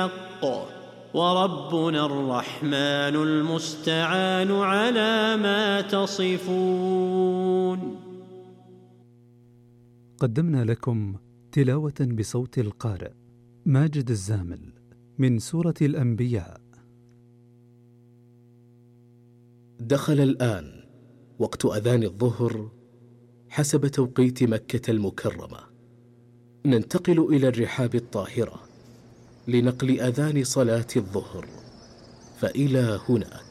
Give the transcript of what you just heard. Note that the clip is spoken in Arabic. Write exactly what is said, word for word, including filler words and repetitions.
وربنا الرحمن المستعان على ما تصفون. قدمنا لكم تلاوة بصوت القارئ ماجد الزامل من سورة الأنبياء. دخل الآن وقت أذان الظهر حسب توقيت مكة المكرمة. ننتقل إلى الرحاب الطاهرة لنقل أذان صلاة الظهر، فإلى هناك.